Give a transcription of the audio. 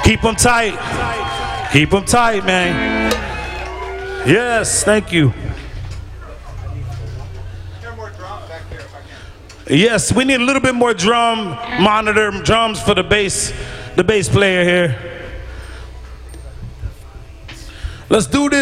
Keep them tight. Keep them tight, man. Yes, thank you. Yes, we need a little bit more drums for the bass player here. Let's do this.